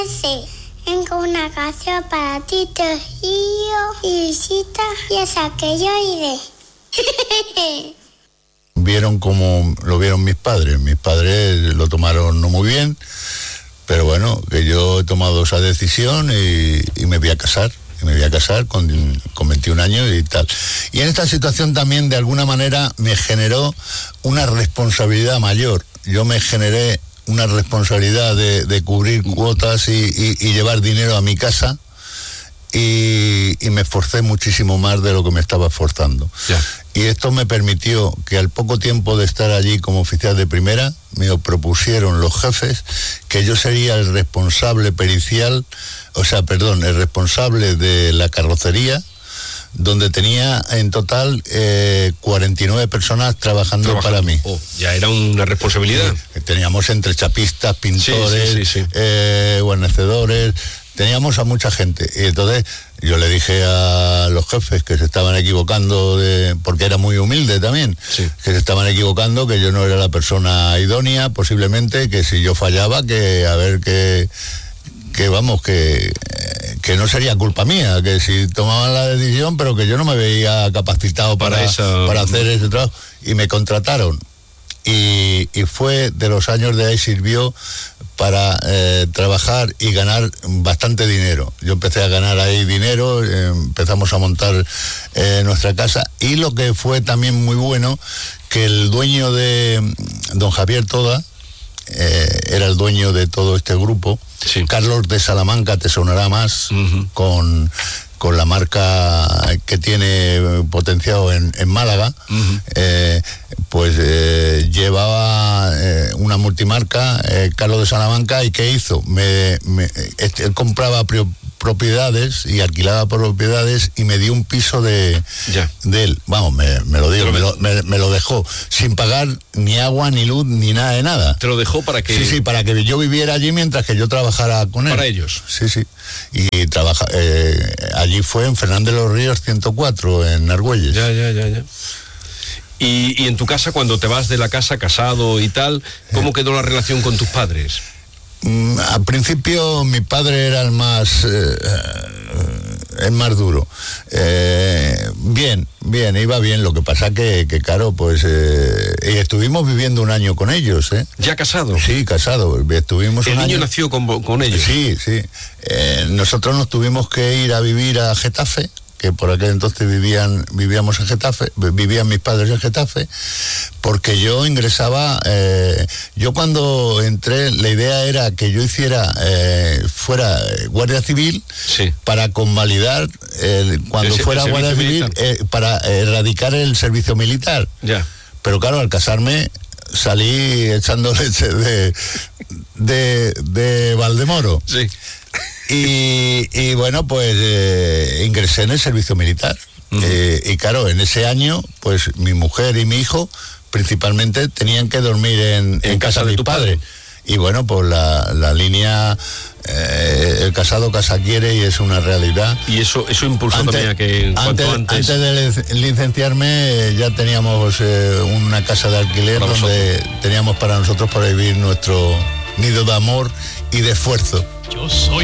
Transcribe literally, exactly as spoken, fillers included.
Sí, tengo una canción para ti, Trujillo, y visita, y esa que yo iré. Vieron como lo vieron mis padres. Mis padres lo tomaron no muy bien, pero bueno, que yo he tomado esa decisión y, y me voy a casar. Y me voy a casar con, con veintiún años y tal. Y en esta situación también, de alguna manera, me generó una responsabilidad mayor. Yo me generé una responsabilidad de, de cubrir cuotas y, y, y llevar dinero a mi casa. Y, y me esforcé muchísimo más de lo que me estaba esforzando. Ya. Y esto me permitió que al poco tiempo de estar allí como oficial de primera, me propusieron los jefes que yo sería el responsable pericial, o sea, perdón, el responsable de la carrocería, donde tenía en total eh, cuarenta y nueve personas trabajando, trabajando para mí. Oh, ya era una responsabilidad. Sí, teníamos entre chapistas, pintores, sí, sí, sí, sí. Eh, guarnecedores, teníamos a mucha gente. Y entonces yo le dije a los jefes que se estaban equivocando, de, porque era muy humilde también, sí. que se estaban equivocando, que yo no era la persona idónea, posiblemente, que si yo fallaba, que a ver que... que vamos, que, que no sería culpa mía, que si tomaban la decisión, pero que yo no me veía capacitado para, para, esa... para hacer ese trabajo, y me contrataron. Y, y fue de los años de ahí sirvió para eh, trabajar y ganar bastante dinero. Yo empecé a ganar ahí dinero, eh, empezamos a montar eh, nuestra casa, y lo que fue también muy bueno, que el dueño de don Javier Toda, eh, era el dueño de todo este grupo, sí. Carlos de Salamanca, te sonará más, uh-huh. con... con la marca que tiene potenciado en, en Málaga, uh-huh. eh, pues eh, llevaba eh, una multimarca, eh, Carlos de Salamanca, y ¿qué hizo? Me, me, este, él compraba pri- propiedades y alquilaba propiedades y me dio un piso de, yeah. de él. Vamos, me, me lo digo, lo me, lo, me, me lo dejó sin pagar ni agua, ni luz, ni nada de nada. ¿Te lo dejó para que...? Sí, sí, para que yo viviera allí mientras que yo trabajara con él. ¿Para ellos? Sí, sí. Y trabaja, eh, allí fue en Fernández de los Ríos ciento cuatro, en Argüelles. Ya, ya, ya, ya. Y, y en tu casa, cuando te vas de la casa casado y tal, ¿cómo quedó la relación con tus padres? Mm, al principio mi padre era el más eh, el más duro. Eh, bien, bien, iba bien. Lo que pasa que, que claro, pues eh, y estuvimos viviendo un año con ellos, ¿eh? ¿Ya casado? Sí, casado. Estuvimos ¿El un niño año. nació con, con ellos? Sí, sí. Eh, nosotros nos tuvimos que ir a vivir a Getafe, que por aquel entonces vivían vivíamos en Getafe, vivían mis padres en Getafe, porque yo ingresaba, eh, yo cuando entré, la idea era que yo hiciera, eh, fuera Guardia Civil, sí. para convalidar, eh, cuando el, fuera el Guardia Civil, eh, para erradicar el servicio militar. Ya. Pero claro, al casarme, salí echando leche de, de, de Valdemoro. Sí. Y, y bueno, pues eh, ingresé en el servicio militar. Uh-huh. Eh, y claro, en ese año, pues mi mujer y mi hijo principalmente tenían que dormir en, en, en casa, casa de, de mi padre. padre. Y bueno, pues la, la línea, eh, el casado casa quiere, y es una realidad. Y eso eso impulsó antes, también a que antes, antes... antes de licenciarme ya teníamos eh, una casa de alquiler para donde nosotros. Teníamos para nosotros para vivir nuestro nido de amor y de esfuerzo. Yo soy